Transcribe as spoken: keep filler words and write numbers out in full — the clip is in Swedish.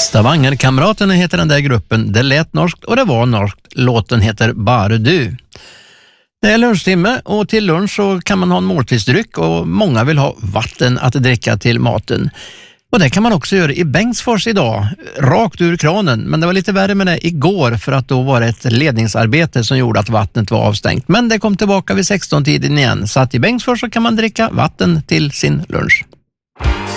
Stavangerkamraterna heter den där gruppen. Det lät norskt och det var norskt. Låten heter Bare du. Det är lunchtimme och till lunch så kan man ha en måltidsdryck och många vill ha vatten att dricka till maten. Och det kan man också göra i Bengtsfors idag, rakt ur kranen. Men det var lite värre med det igår för att då var det ett ledningsarbete som gjorde att vattnet var avstängt. Men det kom tillbaka vid sexton-tiden igen. Så att i Bengtsfors så kan man dricka vatten till sin lunch.